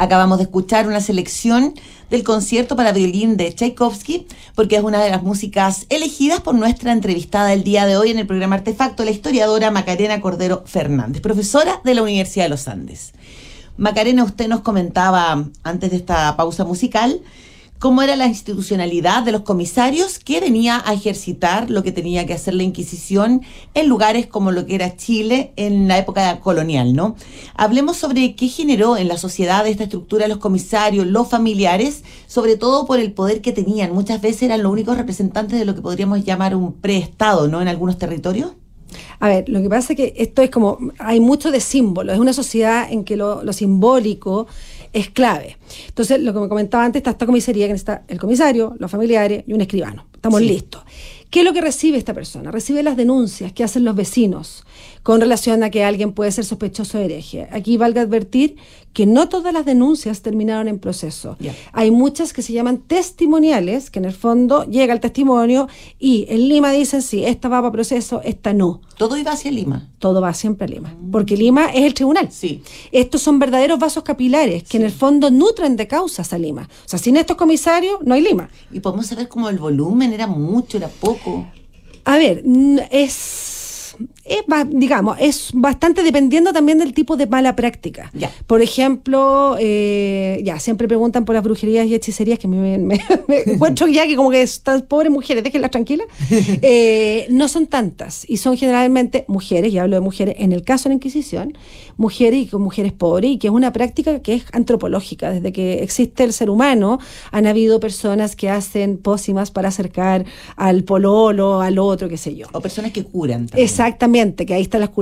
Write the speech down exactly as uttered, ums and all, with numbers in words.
Acabamos de escuchar una selección del concierto para violín de Tchaikovsky, porque es una de las músicas elegidas por nuestra entrevistada del día de hoy en el programa Artefacto, la historiadora Macarena Cordero Fernández, profesora de la Universidad de los Andes. Macarena, usted nos comentaba antes de esta pausa musical cómo era la institucionalidad de los comisarios que venía a ejercitar lo que tenía que hacer la Inquisición en lugares como lo que era Chile en la época colonial, ¿no? Hablemos sobre qué generó en la sociedad esta estructura de los comisarios, los familiares, sobre todo por el poder que tenían. Muchas veces eran los únicos representantes de lo que podríamos llamar un preestado, ¿no? En algunos territorios. A ver, lo que pasa es que esto es como, hay mucho de símbolos, es una sociedad en que lo, lo simbólico es clave. Entonces, lo que me comentaba antes, está esta comisaría, que está el comisario, los familiares y un escribano. Estamos sí. listos. ¿Qué es lo que recibe esta persona? Recibe las denuncias que hacen los vecinos con relación a que alguien puede ser sospechoso de hereje. Aquí valga advertir que no todas las denuncias terminaron en proceso. Yeah. Hay muchas que se llaman testimoniales, que en el fondo llega el testimonio y en Lima dicen, sí, esta va para proceso, esta no. ¿Todo iba hacia Lima? Todo va siempre a Lima, porque Lima es el tribunal. Sí. Estos son verdaderos vasos capilares que sí. en el fondo nutren de causas a Lima. O sea, sin estos comisarios no hay Lima. Y podemos saber cómo el volumen era mucho, era poco. A ver, es... Es, digamos, es bastante dependiendo también del tipo de mala práctica. Ya. Por ejemplo, eh, ya, siempre preguntan por las brujerías y hechicerías, que me, me, me encuentro ya que como que estas pobres mujeres, déjenlas tranquilas. Eh, no son tantas, y son generalmente mujeres, y hablo de mujeres, en el caso de la Inquisición, mujeres y con mujeres pobres, y que es una práctica que es antropológica. Desde que existe el ser humano, han habido personas que hacen pócimas para acercar al pololo, al otro, qué sé yo. O personas que curan también. Exactamente, que ahí están las